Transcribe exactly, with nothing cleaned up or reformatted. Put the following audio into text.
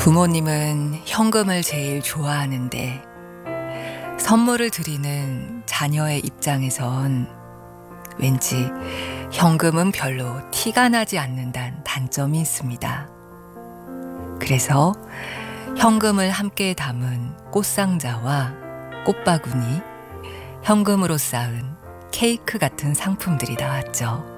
부모님은 현금을 제일 좋아하는데 선물을 드리는 자녀의 입장에선 왠지 현금은 별로 티가 나지 않는다는 단점이 있습니다. 그래서 현금을 함께 담은 꽃상자와 꽃바구니, 현금으로 쌓은 케이크 같은 상품들이 나왔죠.